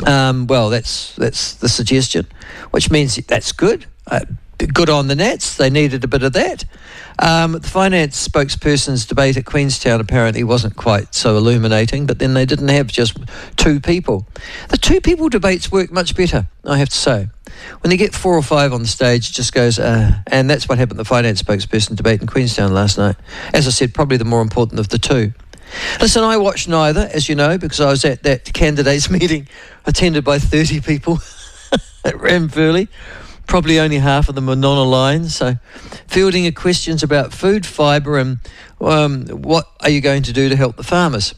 Well, that's the suggestion, which means that's good. Good on the Nats. They needed a bit of that. The finance spokesperson's debate at Queenstown apparently wasn't quite so illuminating, but then they didn't have just two people. The two people debates work much better, I have to say. When they get 4 or 5 on the stage, it just goes, and that's what happened at the finance spokesperson debate in Queenstown last night. As I said, probably the more important of the two. Listen, I watched neither, as you know, because I was at that candidates meeting attended by 30 people at Ramfurly. Probably only half of them are non-aligned, so fielding of questions about food, fibre, and what are you going to do to help the farmers?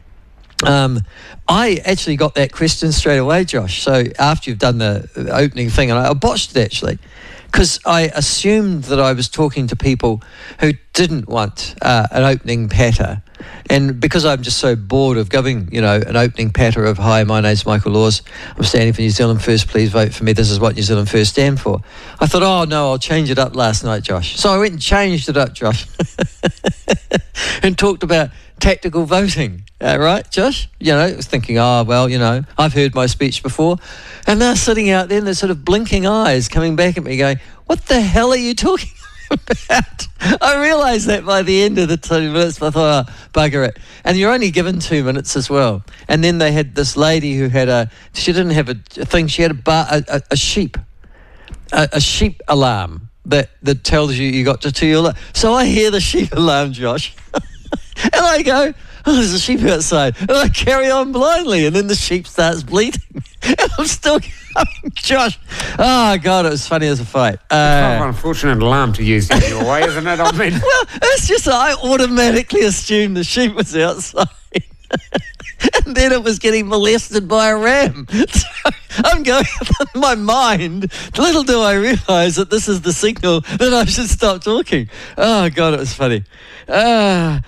I actually got that question straight away, Josh. So after you've done the opening thing, and I botched it actually, because I assumed that I was talking to people who didn't want an opening patter. And because I'm just so bored of giving, an opening patter of, hi, my name's Michael Laws, I'm standing for New Zealand First, please vote for me, this is what New Zealand First stand for. I thought, oh no, I'll change it up last night, Josh. So I went and changed it up, Josh, and talked about tactical voting, right, Josh? I was thinking, I've heard my speech before. And they're sitting out there and they're sort of blinking eyes coming back at me going, what the hell are you talking about? I realised that by the end of the 2 minutes, but I thought, oh, bugger it. And you're only given 2 minutes as well. And then they had this lady who had she didn't have a thing, she had a sheep alarm that tells you got to 2. So I hear the sheep alarm, Josh. And I go, oh, there's a sheep outside. And I carry on blindly, and then the sheep starts bleating. And I'm still going, Josh. Oh, God, it was funny as a fight. It's not an unfortunate alarm to use in your way, isn't it? I mean, well, it's just I automatically assumed the sheep was outside. And then it was getting molested by a ram. So I'm going, in my mind, little do I realise that this is the signal that I should stop talking. Oh, God, it was funny. But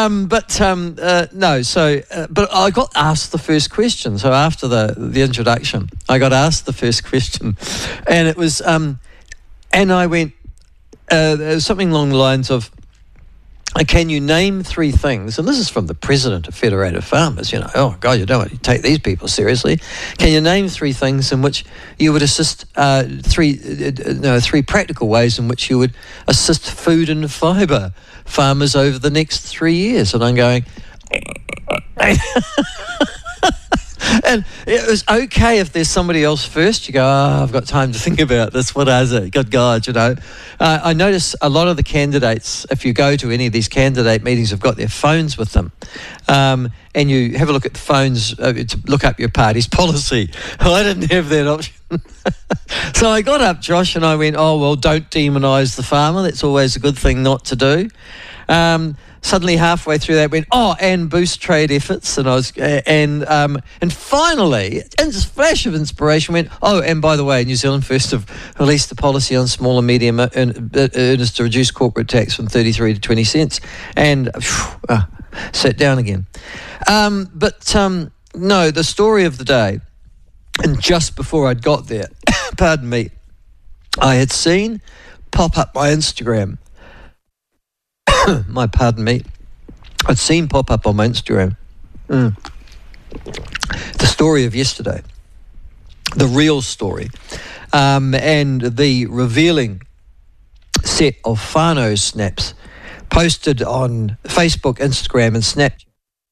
I got asked the first question. So after the introduction, I got asked the first question. And it was, and I went, something along the lines of, can you name 3 things? And this is from the president of Federated Farmers, oh God, you don't want to take these people seriously. Can you name 3 things in which you would assist, 3 practical ways in which you would assist food and fibre farmers over the next 3 years? And I'm going, and it was okay if there's somebody else first. You go, I've got time to think about this. What is it? Good God, I notice a lot of the candidates, if you go to any of these candidate meetings, have got their phones with them. And you have a look at the phones to look up your party's policy. I didn't have that option. So I got up, Josh, and I went, oh, well, don't demonise the farmer. That's always a good thing not to do. Suddenly, halfway through that, went, and boost trade efforts, and I was, and finally, in this flash of inspiration, went, and by the way, New Zealand First have released the policy on small and medium earners to reduce corporate tax from 33 to 20 cents, and sat down again. No, the story of the day, and just before I'd got there, pardon me, I had seen pop up my Instagram. I'd seen pop up on my Instagram the story of yesterday, the real story, and the revealing set of whānau snaps posted on Facebook, Instagram and Snapchat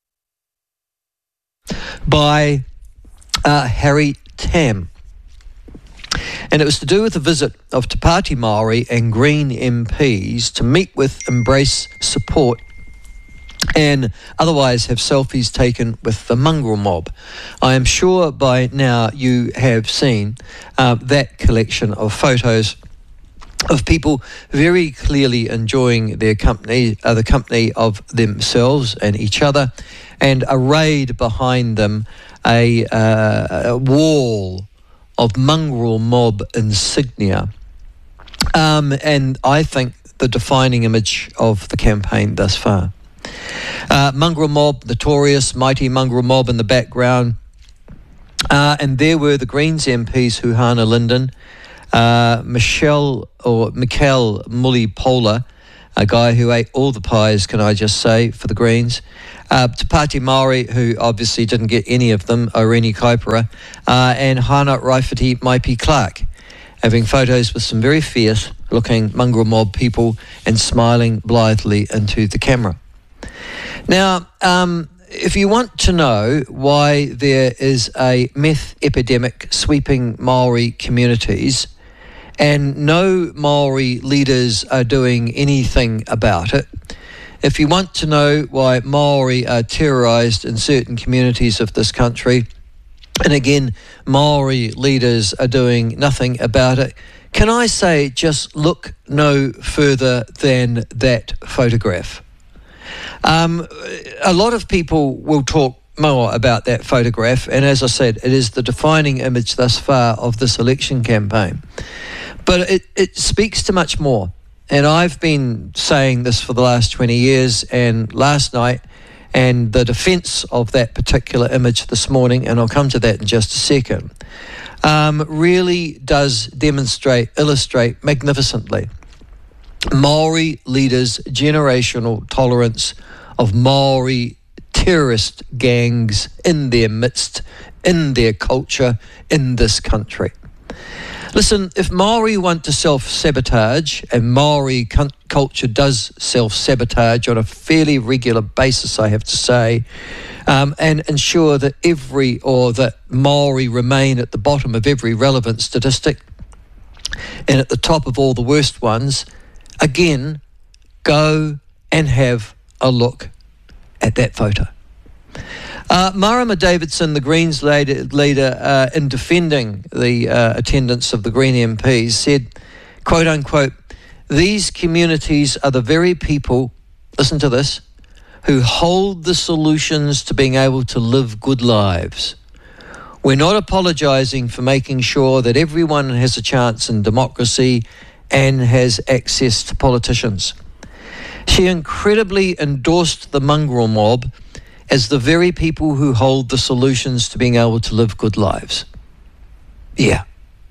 by Harry Tam. And it was to do with a visit of Te Pāti Māori and Green MPs to meet with, embrace, support and otherwise have selfies taken with the mongrel mob. I am sure by now you have seen that collection of photos of people very clearly enjoying their company, the company of themselves and each other, and arrayed behind them a wall of mongrel mob insignia. And I think the defining image of the campaign thus far. Mongrel mob, notorious, mighty mongrel mob in the background. And there were the Greens MPs, Huhana Linden, Michelle Mulipola, a guy who ate all the pies, can I just say, for the Greens. Te Pāti Māori, who obviously didn't get any of them, Irene Kaipara, and Hana Raiwhiti Maipi Clark, having photos with some very fierce-looking mongrel mob people and smiling blithely into the camera. Now, if you want to know why there is a meth epidemic sweeping Maori communities and no Maori leaders are doing anything about it, if you want to know why Maori are terrorised in certain communities of this country, and again, Maori leaders are doing nothing about it, can I say just look no further than that photograph. A lot of people will talk more about that photograph, and as I said, it is the defining image thus far of this election campaign. But it speaks to much more. And I've been saying this for the last 20 years, and last night, and the defence of that particular image this morning, and I'll come to that in just a second, really does illustrate magnificently Maori leaders' generational tolerance of Maori terrorist gangs in their midst, in their culture, in this country. Listen, if Maori want to self-sabotage, and Maori culture does self-sabotage on a fairly regular basis, I have to say, and ensure that that Maori remain at the bottom of every relevant statistic and at the top of all the worst ones, again, go and have a look at that photo. Marama Davidson, the Greens leader, in defending the attendance of the Green MPs, said, quote unquote, "These communities are the very people," listen to this, "who hold the solutions to being able to live good lives. We're not apologising for making sure that everyone has a chance in democracy and has access to politicians." She incredibly endorsed the mongrel mob as the very people who hold the solutions to being able to live good lives. Yeah.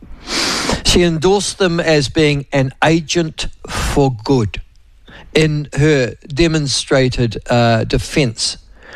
She endorsed them as being an agent for good in her demonstrated defence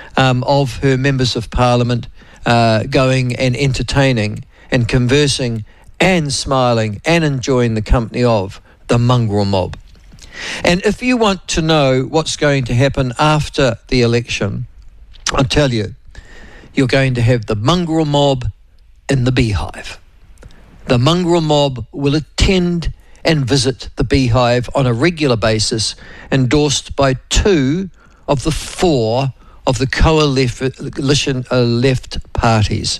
of her members of parliament going and entertaining and conversing and smiling and enjoying the company of the mongrel mob. And if you want to know what's going to happen after the election, I'll tell you, you're going to have the mongrel mob in the beehive. The mongrel mob will attend and visit the beehive on a regular basis, endorsed by 2 of the 4 of the coalition left parties.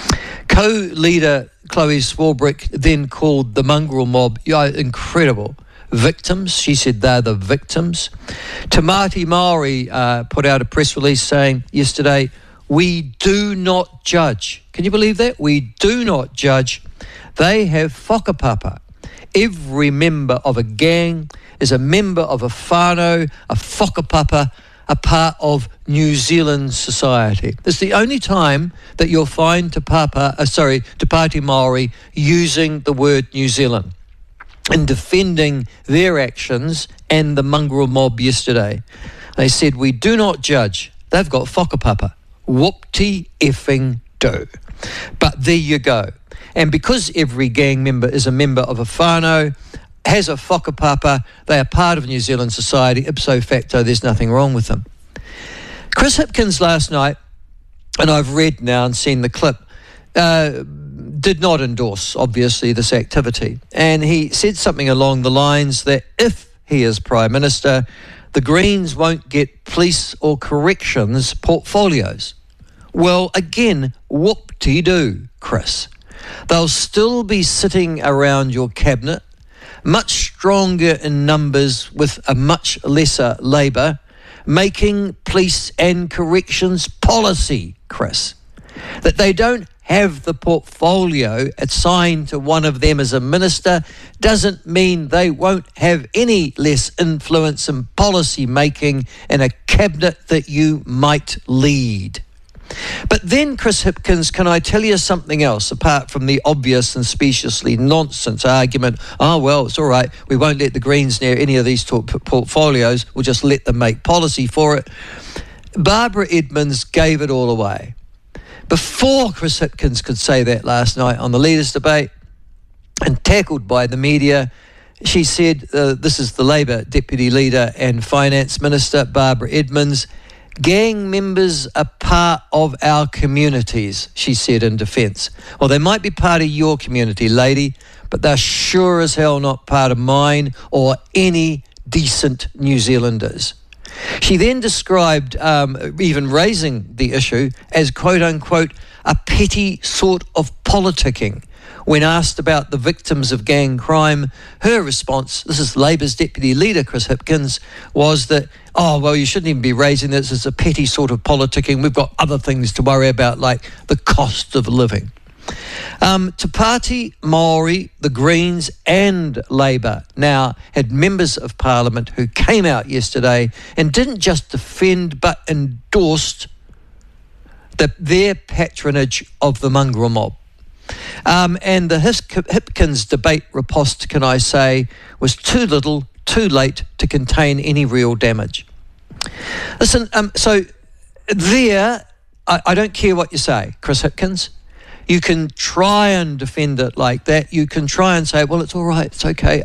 Co-leader Chloe Swarbrick then called the mongrel mob, incredible, victims. She said they're the victims. Te Pāti Māori put out a press release saying yesterday, "We do not judge." Can you believe that? We do not judge. They have whakapapa. Every member of a gang is a member of a whānau, a whakapapa, a part of New Zealand society. It's the only time that you'll find Te Pāti Māori using the word New Zealand in defending their actions and the mongrel mob yesterday. They said, "We do not judge." They've got whakapapa. Whoop-de effing do. But there you go. And because every gang member is a member of a whānau, has a whakapapa, they are part of New Zealand society, ipso facto, there's nothing wrong with them. Chris Hipkins last night, and I've read now and seen the clip, did not endorse, obviously, this activity. And he said something along the lines that if he is Prime Minister, the Greens won't get police or corrections portfolios. Well, again, whoop-de-doo, Chris. They'll still be sitting around your cabinet, much stronger in numbers with a much lesser Labour, making police and corrections policy, Chris. That they don't have the portfolio assigned to one of them as a minister doesn't mean they won't have any less influence in policy making in a cabinet that you might lead. But then, Chris Hipkins, can I tell you something else apart from the obvious and speciously nonsense argument? Oh, well, it's all right. We won't let the Greens near any of these portfolios. We'll just let them make policy for it. Barbara Edmonds gave it all away. Before Chris Hipkins could say that last night on the Leaders' Debate, and tackled by the media, she said, this is the Labour Deputy Leader and Finance Minister, Barbara Edmonds, gang members are part of our communities, she said in defence. Well, they might be part of your community, lady, but they're sure as hell not part of mine or any decent New Zealanders. She then described even raising the issue as, quote unquote, a petty sort of politicking. When asked about the victims of gang crime, her response, this is Labour's Deputy Leader, Chris Hipkins, was that, oh, well, you shouldn't even be raising this as a petty sort of politicking. We've got other things to worry about, like the cost of living. Te Pāti, Māori, the Greens and Labour now had members of Parliament who came out yesterday and didn't just defend but endorsed their patronage of the mongrel mob. And the Hipkins debate riposte, can I say, was too little, too late to contain any real damage. Listen, so there, I don't care what you say, Chris Hipkins. You can try and defend it like that. You can try and say, well, it's all right, it's okay.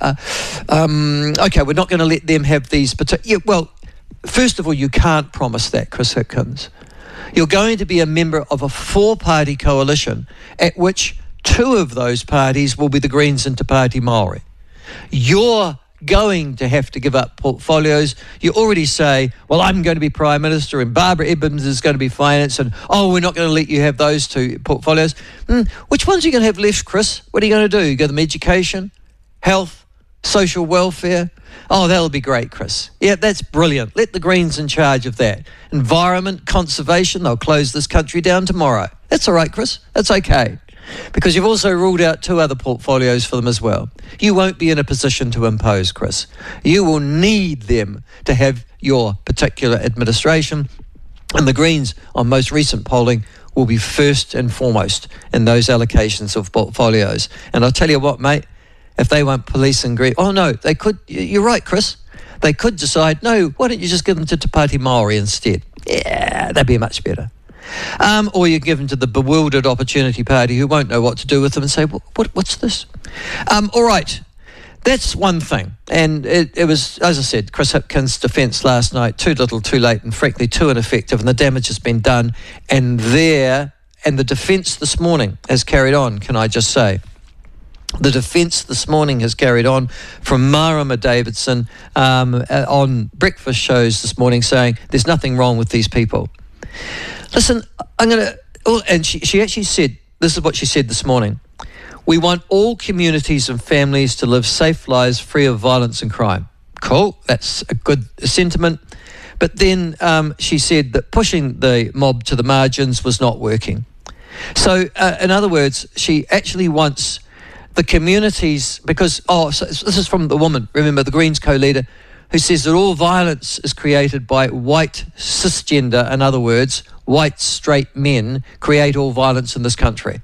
Okay, we're not going to let them have these particular... Well, first of all, you can't promise that, Chris Hipkins. You're going to be a member of a four-party coalition at which two of those parties will be the Greens and Te Pāti Māori. You're going to have to give up portfolios. You already say, well, I'm going to be Prime Minister and Barbara Edmonds is going to be Finance and, oh, we're not going to let you have those two portfolios. Which ones are you going to have left, Chris? What are you going to do? You give them education, health, social welfare? Oh, that'll be great, Chris. Yeah, that's brilliant. Let the Greens in charge of that. Environment, conservation, they'll close this country down tomorrow. That's all right, Chris. That's okay. Because you've also ruled out two other portfolios for them as well. You won't be in a position to impose, Chris. You will need them to have your particular administration. And the Greens, on most recent polling, will be first and foremost in those allocations of portfolios. And I'll tell you what, mate, if they want police and Greens, oh no, they could, you're right, Chris. They could decide, no, why don't you just give them to Te Pāti Māori instead? Yeah, that'd be much better. Or you give them to the bewildered Opportunity Party who won't know what to do with them and say, what's this? All right, that's one thing. And it was, as I said, Chris Hipkins' defence last night, too little, too late, and frankly too ineffective, and the damage has been done. And the defence this morning has carried on, can I just say. The defence this morning has carried on from Marama Davidson on breakfast shows this morning saying there's nothing wrong with these people. Listen, I'm going to... And she actually said, this is what she said this morning. We want all communities and families to live safe lives free of violence and crime. Cool, that's a good sentiment. But then she said that pushing the mob to the margins was not working. So, in other words, she actually wants the communities... Because, so this is from the woman, remember, the Greens co-leader, who says that all violence is created by white cisgender, in other words, white straight men create all violence in this country.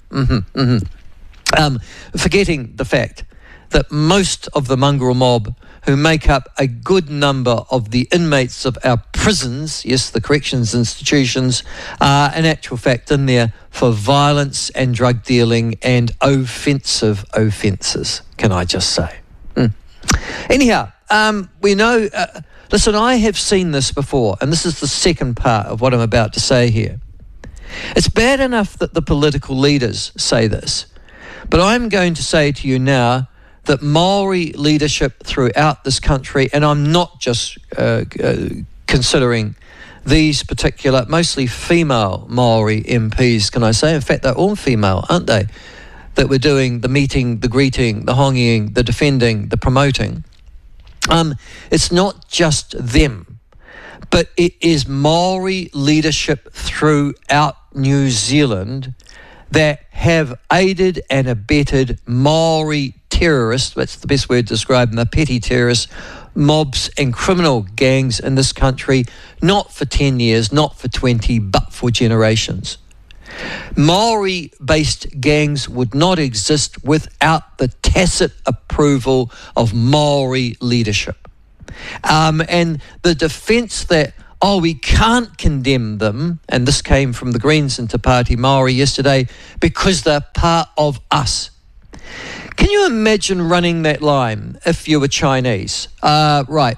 Forgetting the fact that most of the mongrel mob who make up a good number of the inmates of our prisons, yes, the corrections institutions, are in actual fact in there for violence and drug dealing and offensive offences, can I just say. Anyhow, we know... listen, I have seen this before, and this is the second part of what I'm about to say here. It's bad enough that the political leaders say this, but I'm going to say to you now that Māori leadership throughout this country, and I'm not just considering these particular, mostly female Māori MPs, can I say? In fact, they're all female, aren't they? That we're doing the meeting, the greeting, the hongying, the defending, the promoting. It's not just them, but it is Māori leadership throughout New Zealand that have aided and abetted Māori terrorists, that's the best word to describe them, the petty terrorists, mobs and criminal gangs in this country, not for 10 years, not for 20, but for generations. Maori-based gangs would not exist without the tacit approval of Maori leadership. And the defence that, we can't condemn them, and this came from the Greens and Te Pāti Māori yesterday, because they're part of us. Can you imagine running that line if you were Chinese? The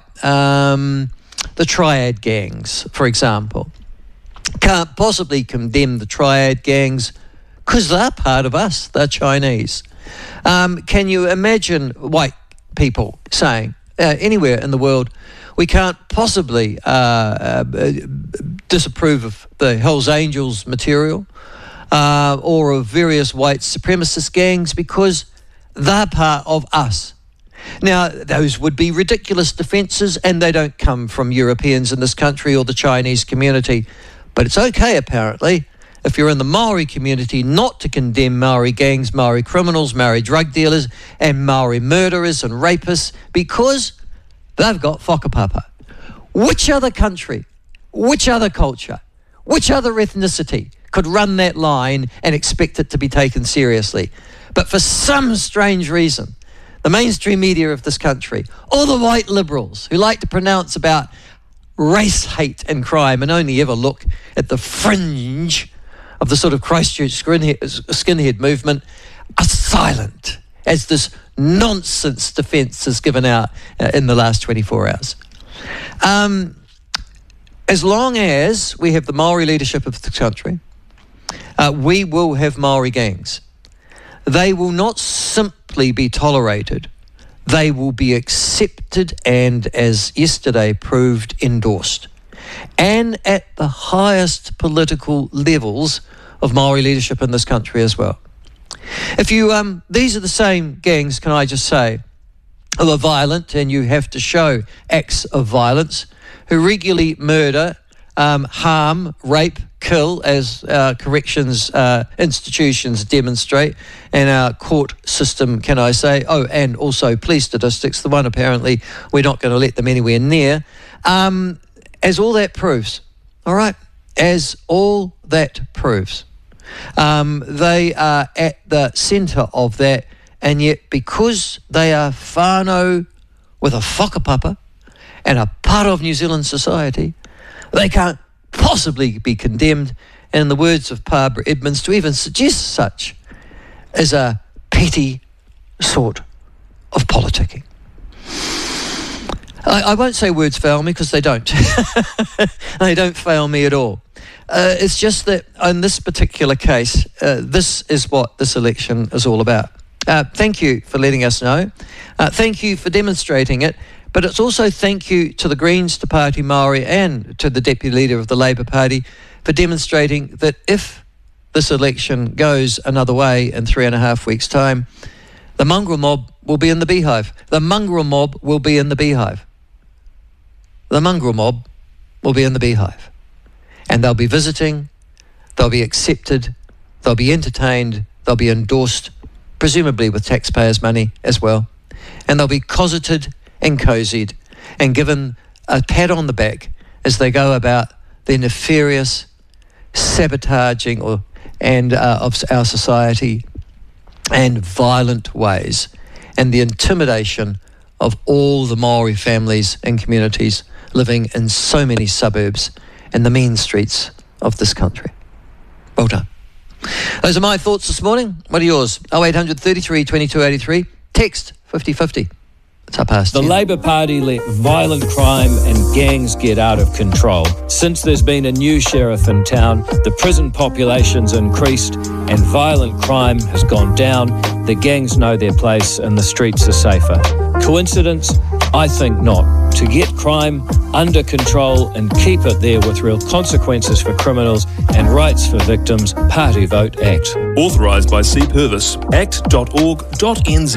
triad gangs, for example. Can't possibly condemn the triad gangs because they're part of us, they're Chinese. Can you imagine white people saying, anywhere in the world, we can't possibly disapprove of the Hells Angels material or of various white supremacist gangs because they're part of us. Now, those would be ridiculous defences, and they don't come from Europeans in this country or the Chinese community. But it's okay, apparently, if you're in the Maori community, not to condemn Maori gangs, Maori criminals, Maori drug dealers, and Maori murderers and rapists, because they've got whakapapa. Which other country, which other culture, which other ethnicity could run that line and expect it to be taken seriously? But for some strange reason, the mainstream media of this country, all the white liberals who like to pronounce about race hate and crime and only ever look at the fringe of the sort of Christchurch skinhead movement, are silent as this nonsense defence is given out in the last 24 hours. As long as we have the Maori leadership of the country, we will have Maori gangs. They will not simply be tolerated. They will be accepted and, as yesterday proved, endorsed. And at the highest political levels of Maori leadership in this country as well. If you, these are the same gangs, can I just say, who are violent, and you have to show acts of violence, who regularly murder, harm, rape, kill, as our corrections institutions demonstrate, and our court system, can I say, and also police statistics, the one apparently we're not going to let them anywhere near, as all that proves, all right, as all that proves, they are at the centre of that, and yet because they are whānau with a whakapapa and a part of New Zealand society, they can't possibly be condemned, and in the words of Barbara Edmonds, to even suggest such is a petty sort of politicking. I won't say words fail me, because they don't. They don't fail me at all. It's just that in this particular case, this is what this election is all about. Thank you for letting us know. Thank you for demonstrating it. But it's also thank you to the Greens, Te Pāti Māori, and to the Deputy Leader of the Labour Party for demonstrating that if this election goes another way in 3.5 weeks' time, the mongrel mob will be in the beehive. The mongrel mob will be in the beehive. The mongrel mob will be in the beehive. And they'll be visiting, they'll be accepted, they'll be entertained, they'll be endorsed, presumably with taxpayers' money as well. And they'll be cosseted and cozied and given a pat on the back as they go about their nefarious sabotaging of our society and violent ways, and the intimidation of all the Maori families and communities living in so many suburbs and the mean streets of this country. Well done. Those are my thoughts this morning. What are yours? 0800 33 22 83. Text 5050. It's up past 10. The Labour Party let violent crime and gangs get out of control. Since there's been a new sheriff in town, the prison population's increased and violent crime has gone down. The gangs know their place and the streets are safer. Coincidence? I think not. To get crime under control and keep it there with real consequences for criminals and rights for victims, Party Vote Act. Authorised by C. Purvis. Act.org.nz.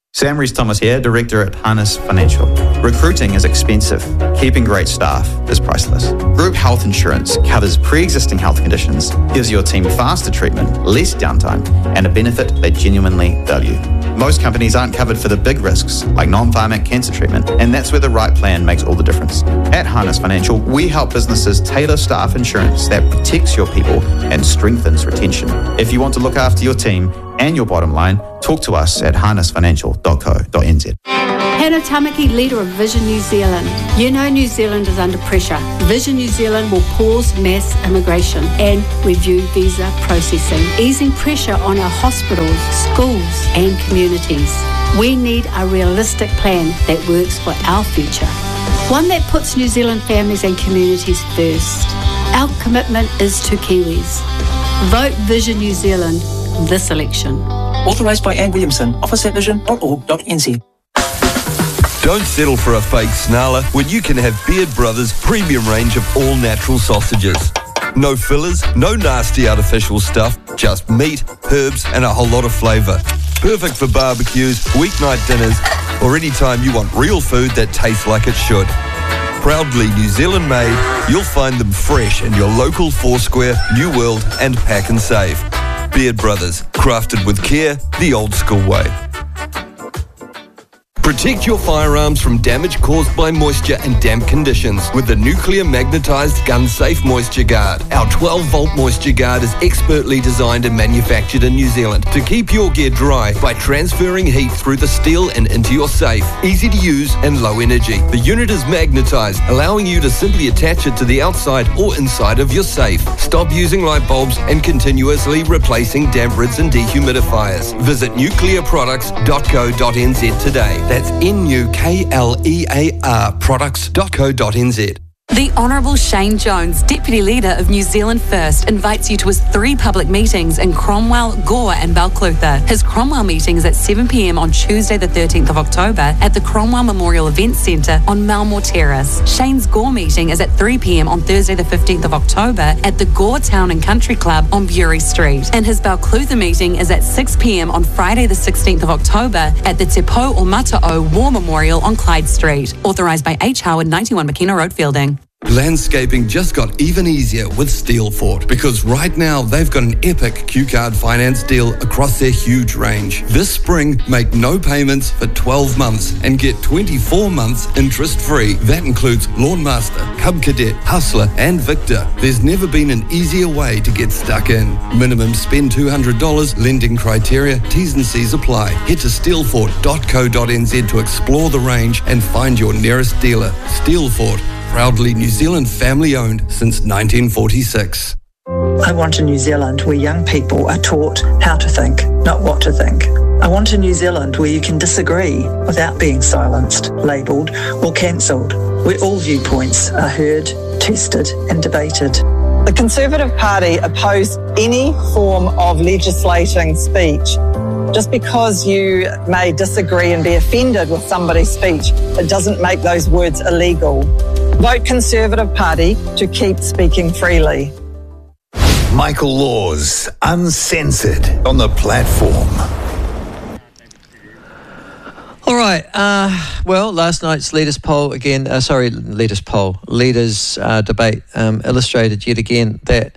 Sam Rees-Thomas here, Director at Harness Financial. Recruiting is expensive. Keeping great staff is priceless. Group health insurance covers pre-existing health conditions, gives your team faster treatment, less downtime, and a benefit they genuinely value. Most companies aren't covered for the big risks, like non-pharmac cancer treatment, and that's where the right plan makes all the difference. At Harness Financial, we help businesses tailor staff insurance that protects your people and strengthens retention. If you want to look after your team and your bottom line, talk to us at harnessfinancial.co.nz. Hannah Tamaki, leader of Vision New Zealand. You know New Zealand is under pressure. Vision New Zealand will pause mass immigration and review visa processing, easing pressure on our hospitals, schools and communities. We need a realistic plan that works for our future. One that puts New Zealand families and communities first. Our commitment is to Kiwis. Vote Vision New Zealand this election. Authorised by Anne Williamson, office at vision.org.nz. Don't settle for a fake snarler when you can have Beard Brothers' premium range of all-natural sausages. No fillers, no nasty artificial stuff, just meat, herbs and a whole lot of flavour. Perfect for barbecues, weeknight dinners, or any time you want real food that tastes like it should. Proudly New Zealand made, you'll find them fresh in your local Foursquare, New World and Pack and Save. Beard Brothers, crafted with care, the old school way. Protect your firearms from damage caused by moisture and damp conditions with the nuclear magnetised gun safe moisture guard. Our 12-volt moisture guard is expertly designed and manufactured in New Zealand to keep your gear dry by transferring heat through the steel and into your safe. Easy to use and low energy. The unit is magnetised, allowing you to simply attach it to the outside or inside of your safe. Stop using light bulbs and continuously replacing damp rids and dehumidifiers. Visit nuclearproducts.co.nz today. That's NUKLEAR products.co.nz. The Honourable Shane Jones, Deputy Leader of New Zealand First, invites you to his 3 public meetings in Cromwell, Gore and Balclutha. His Cromwell meeting is at 7 p.m. on Tuesday the 13th of October at the Cromwell Memorial Events Centre on Malmore Terrace. Shane's Gore meeting is at 3 p.m. on Thursday the 15th of October at the Gore Town and Country Club on Bury Street. And his Balclutha meeting is at 6 p.m. on Friday the 16th of October at the Te Pou o Mata'o War Memorial on Clyde Street. Authorised by H. Howard, 91 McKenna Road, Fielding. Landscaping just got even easier with Steelfort because right now they've got an epic Q-Card finance deal across their huge range. This spring, make no payments for 12 months and get 24 months interest-free. That includes Lawnmaster, Cub Cadet, Hustler and Victor. There's never been an easier way to get stuck in. Minimum spend $200, lending criteria, T's and C's apply. Head to steelfort.co.nz to explore the range and find your nearest dealer. Steelfort. Proudly New Zealand family-owned since 1946. I want a New Zealand where young people are taught how to think, not what to think. I want a New Zealand where you can disagree without being silenced, labelled or cancelled, where all viewpoints are heard, tested and debated. The Conservative Party oppose any form of legislating speech. Just because you may disagree and be offended with somebody's speech, it doesn't make those words illegal. Vote Conservative Party to keep speaking freely. Michael Laws, Uncensored, on the platform. All right. Well, last night's leaders poll again. Leaders debate illustrated yet again that.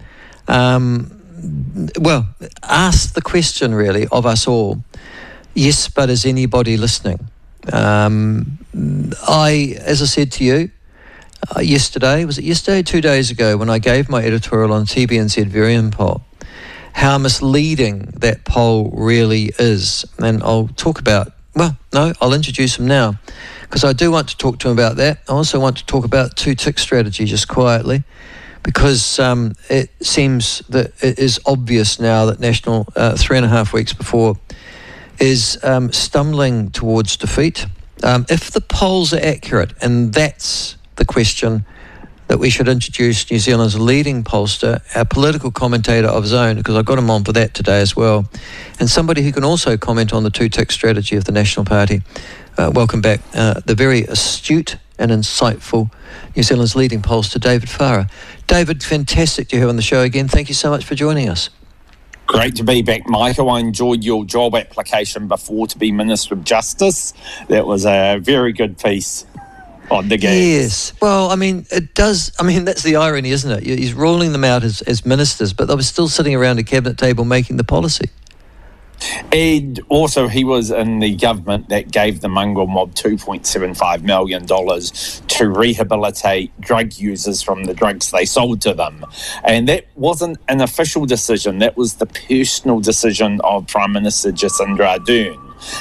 Asked the question really of us all. Yes, but is anybody listening? As I said to you yesterday, was it yesterday, 2 days ago, when I gave my editorial on TVNZ Varian poll, how misleading that poll really is. And I'll talk about, I'll introduce him now, because I do want to talk to him about that. I also want to talk about 2-tick strategy just quietly, because it seems that it is obvious now that National, 3.5 weeks before, is stumbling towards defeat. If the polls are accurate, and that's the question that we should introduce New Zealand's leading pollster, our political commentator of his own, because I got him on for that today as well, and somebody who can also comment on the 2-tick strategy of the National Party. Welcome back, the very astute and insightful New Zealand's leading pollster, David Farrar. David, fantastic to have you on the show again. Thank you so much for joining us. Great to be back, Michael. I enjoyed your job application before to be Minister of Justice. That was a very good piece on the gangs. Yes. Well, I mean, it does. I mean, that's the irony, isn't it? He's ruling them out as ministers, but they were still sitting around a cabinet table making the policy. And also, he was in the government that gave the mongrel mob $2.75 million to rehabilitate drug users from the drugs they sold to them. And that wasn't an official decision. That was the personal decision of Prime Minister Jacinda Ardern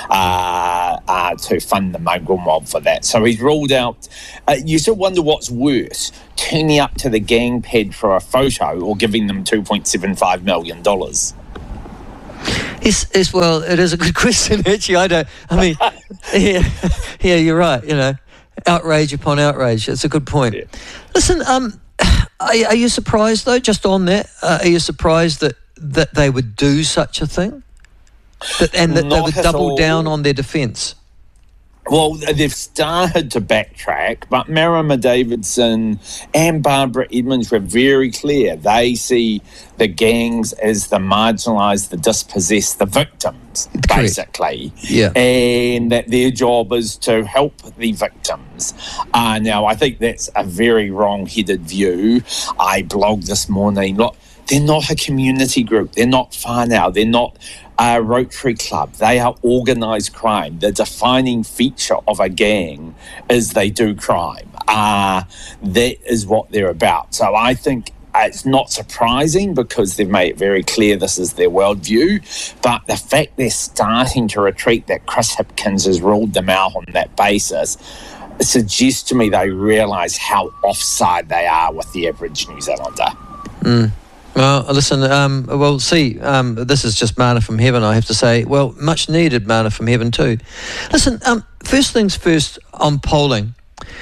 to fund the mongrel mob for that. So he's ruled out. You still wonder what's worse, turning up to the gang pad for a photo or giving them $2.75 million. Well, it is a good question, actually. Yeah, you're right, you know, outrage upon outrage. It's a good point. Yeah. Listen, are you surprised, though, just on that? Are you surprised that they would do such a thing? That they would double down on their defence? Well, they've started to backtrack, but Marama Davidson and Barbara Edmonds were very clear. They see the gangs as the marginalised, the dispossessed, the victims, basically. Yeah. And that their job is to help the victims. Now, I think that's a very wrong-headed view. I blogged this morning. Look, they're not a community group. They're not whānau. They're not a Rotary Club. They are organised crime. The defining feature of a gang is they do crime. That is what they're about. So I think it's not surprising because they've made it very clear this is their worldview. But the fact they're starting to retreat, that Chris Hipkins has ruled them out on that basis, it suggests to me they realise how offside they are with the average New Zealander. Well, listen, this is just manna from heaven, I have to say. Well, much needed manna from heaven too. Listen, first things first on polling.